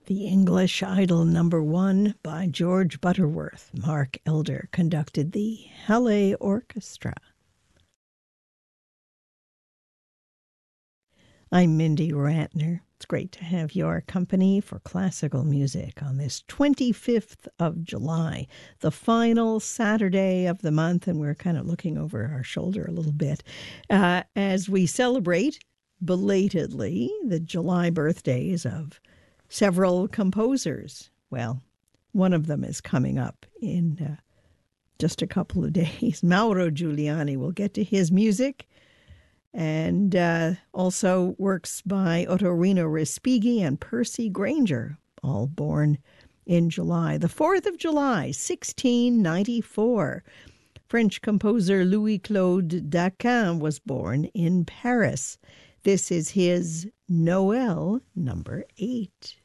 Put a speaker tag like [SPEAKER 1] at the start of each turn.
[SPEAKER 1] The English Idol #1 by George Butterworth. Mark Elder conducted the Halle Orchestra. I'm Mindy Ratner. It's great to have your company for classical music on this 25th of July, the final Saturday of the month, and we're kind of looking over our shoulder a little bit as we celebrate belatedly the July birthdays of several composers. Well, one of them is coming up in just a couple of days. Mauro Giuliani. We'll get to his music. And also works by Ottorino Respighi and Percy Grainger, all born in July. The 4th of July, 1694. French composer Louis-Claude Daquin was born in Paris. This is his Noel #8.